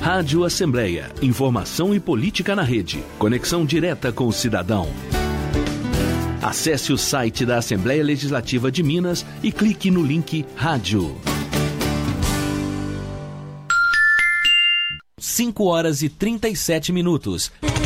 Rádio Assembleia. Informação e política na rede. Conexão direta com o cidadão. Acesse o site da Assembleia Legislativa de Minas e clique no link Rádio. 5 horas e 37 minutos.